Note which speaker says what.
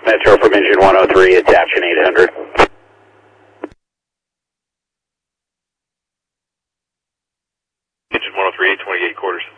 Speaker 1: Metro from engine 103, attaching 800.
Speaker 2: Engine 103, 28 quarters.